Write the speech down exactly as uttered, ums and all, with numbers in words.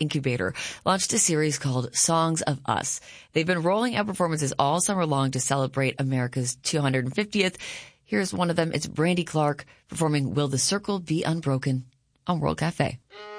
Incubator launched a series called Songs of Us. They've been rolling out performances all summer long to celebrate America's two hundred fiftieth. Here's one of them. It's Brandy Clark performing Will the Circle Be Unbroken on World Cafe.